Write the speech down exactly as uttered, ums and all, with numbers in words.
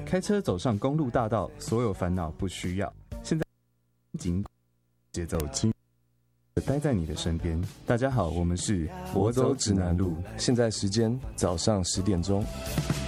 开车走上公路大道，所有烦恼不需要。现在紧节奏轻待在你的身边。大家好，我们是博走指南路，现在时间早上十点钟。